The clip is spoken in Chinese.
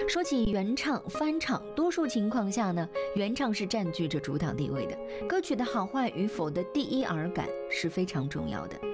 说起原唱、翻唱，多数情况下呢，原唱是占据着主导地位的。歌曲的好坏与否的第一耳感是非常重要的。